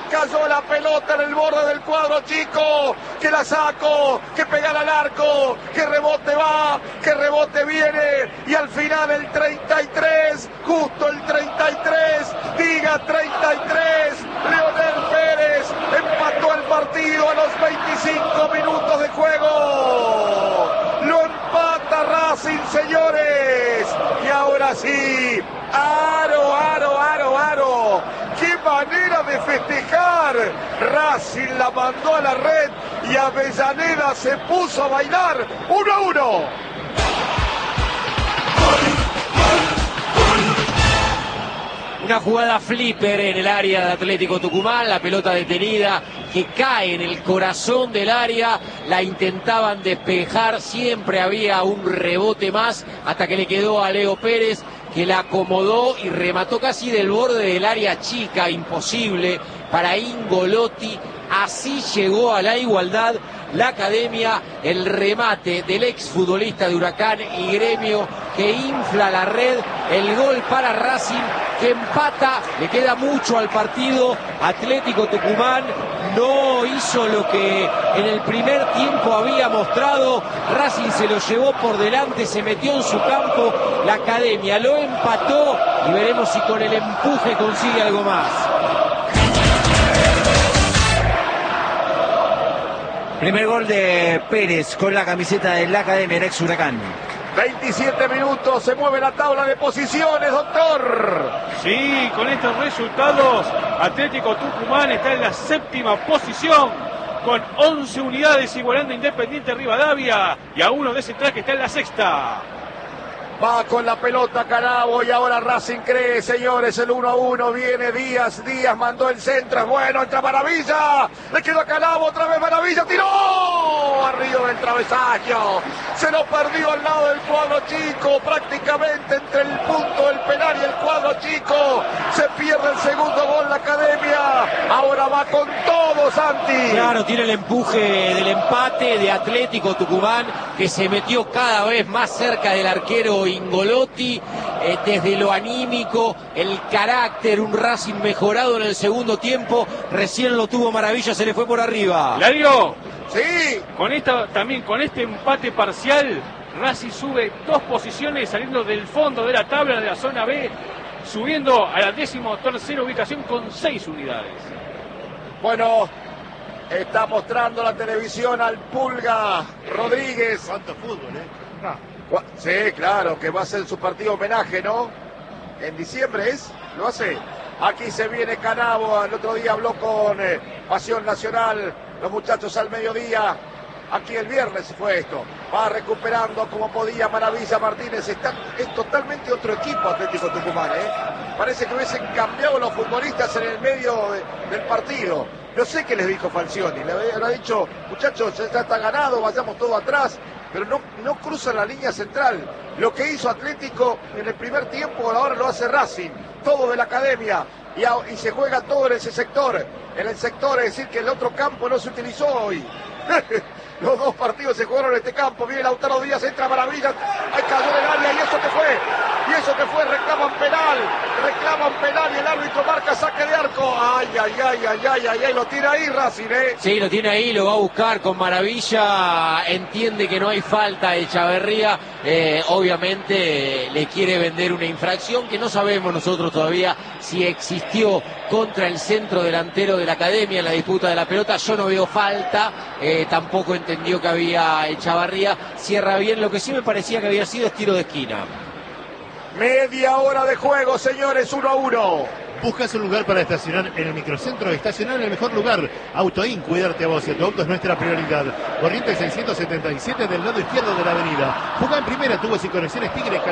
cayó la pelota en el borde del cuadro chico, que la saco, que pega al arco, que rebote va, que rebote viene, y al final el 33, justo el 33, diga 33, Leonel Pérez empató el partido a los 25 minutos de juego. Lo empata Racing, señores, y ahora sí, aro, aro, aro, aro. ¡Qué manera de festejar! Racing la mandó a la red y Avellaneda se puso a bailar. 1-1. Una jugada flipper en el área de Atlético Tucumán, la pelota detenida que cae en el corazón del área, la intentaban despejar, siempre había un rebote más hasta que le quedó a Leo Pérez, que la acomodó y remató casi del borde del área chica, imposible para Ingolotti. Así llegó a la igualdad la Academia, el remate del exfutbolista de Huracán y Gremio que infla la red, el gol para Racing que empata, le queda mucho al partido. Atlético Tucumán no hizo lo que en el primer tiempo había mostrado, Racing se lo llevó por delante, se metió en su campo, la Academia lo empató y veremos si con el empuje consigue algo más. Primer gol de Pérez con la camiseta de la Academia, el ex Huracán. 27 minutos, se mueve la tabla de posiciones, doctor. Sí, con estos resultados, Atlético Tucumán está en la séptima posición, con 11 unidades, igualando Independiente Rivadavia, y a uno de ese track que está en la sexta. Va con la pelota Canabo y ahora Racing cree, señores, el 1-1, viene Díaz, mandó el centro, es bueno, entra Maravilla, le quedó a Canabo, otra vez Maravilla, tiró arriba del travesaño, se lo perdió al lado del cuadro chico, prácticamente entre el punto del penal y el cuadro chico, se pierde el segundo gol la Academia, ahora va con todo, Santi. Claro, tiene el empuje del empate de Atlético Tucumán, que se metió cada vez más cerca del arquero Ingolotti, desde lo anímico, el carácter, un Racing mejorado en el segundo tiempo, recién lo tuvo Maravilla, se le fue por arriba. Lario, sí, también con este empate parcial, Racing sube 2 posiciones saliendo del fondo de la tabla de la zona B, subiendo a la 13ª ubicación con 6 unidades. Bueno, está mostrando la televisión al Pulga Rodríguez. ¿Cuánto fútbol, Sí, claro, que va a ser su partido homenaje, ¿no? En diciembre lo hace. Aquí se viene Canabo, el otro día habló con Pasión Nacional, los muchachos al mediodía. Aquí el viernes fue esto. Va recuperando como podía Maravilla Martínez. Es totalmente otro equipo Atlético Tucumán, Parece que hubiesen cambiado los futbolistas en el medio del partido. No sé qué les dijo Falcioni. Le ha dicho, muchachos, ya está ganado, vayamos todo atrás. Pero no cruza la línea central. Lo que hizo Atlético en el primer tiempo, ahora lo hace Racing. Todo de la Academia. Y se juega todo en ese sector. En el sector, es decir, que el otro campo no se utilizó hoy. Los 2 partidos se jugaron en este campo. Viene Lautaro Díaz, entra Maravilla. Ahí cayó en el área. ¿Y eso qué fue? Reclaman penal y el árbitro marca saque de arco. Ay, lo tiene ahí Racing, Sí, lo tiene ahí, lo va a buscar con Maravilla, entiende que no hay falta de Echaverría, obviamente le quiere vender una infracción que no sabemos nosotros todavía si existió contra el centro delantero de la Academia en la disputa de la pelota. Yo no veo falta, tampoco entendió que había Echavarría, cierra bien, lo que sí me parecía que había sido es tiro de esquina. Media hora de juego, señores, 1-1. ¿Buscas un lugar para estacionar en el microcentro? Estacionar en el mejor lugar. Autoin, cuidarte a vos y a tu auto es nuestra prioridad. Corriente 677 del lado izquierdo de la avenida. Jugá en primera, tubos y conexiones Tigre.